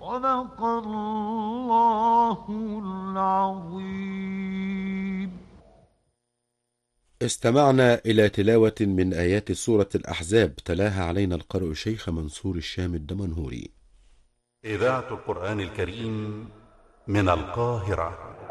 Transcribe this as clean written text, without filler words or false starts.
صدق الله العظيم. استمعنا إلى تلاوة من آيات سورة الأحزاب، تلاها علينا القارئ شيخ منصور الشام الدمنهوري. إذاعة القرآن الكريم من القاهرة.